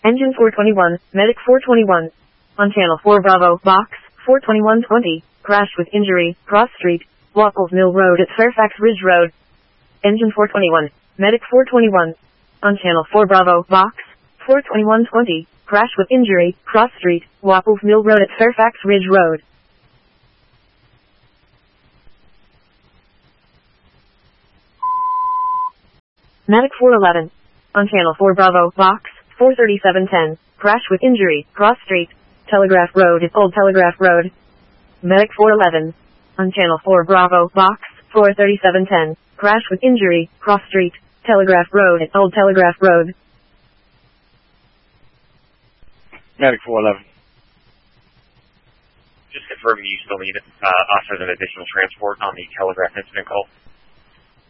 Engine 421, Medic 421. On Channel 4 Bravo, Box 42120. Crash with injury, Cross Street, Wapples Mill Road at Fairfax Ridge Road. Engine 421, Medic 421. On Channel 4 Bravo, Box 42120. Crash with injury, Cross Street, Wapples Mill Road at Fairfax Ridge Road. Medic 411. On Channel 4 Bravo, Box 43710. Crash with injury, Cross Street, Telegraph Road at Old Telegraph Road. Medic 411. On Channel 4 Bravo, Box 43710. Crash with injury, Cross Street, Telegraph Road at Old Telegraph Road. Medic 411. Just confirming you still need us as an additional transport on the Telegraph incident call.